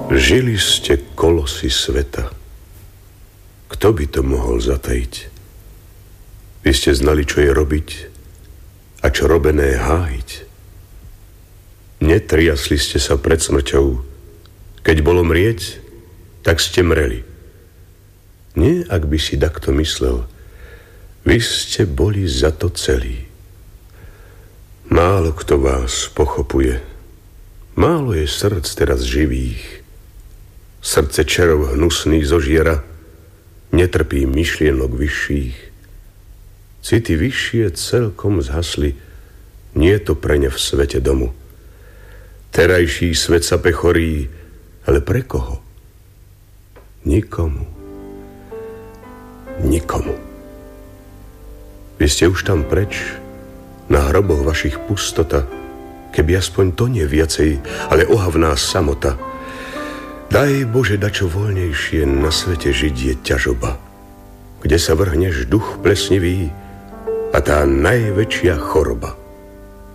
Žili ste kolosy sveta. Kto by to mohol zatajiť? Vy ste znali, čo je robiť a čo robené hájiť. Netriasli ste sa pred smrťou. Keď bolo mrieť, tak ste mreli. Nie, ak by si takto myslel. Vy ste boli za to celí. Málo kto vás pochopuje. Málo je srdc teraz živých. Srdce čerov hnusných zožiera, netrpí myšlienok vyšších. City vyššie celkom zhasli, nie je to pre ne v svete domu. Terajší svet sa pechorí, ale pre koho? Nikomu. Nikomu. Vy ste už tam preč, na hroboch vašich pustota, keby aspoň to nie viacej, ale ohavná samota. Daj Bože dačo voľnejšie, na svete žiť je ťažoba, kde sa vrhneš duch plesnivý a tá najväčšia choroba.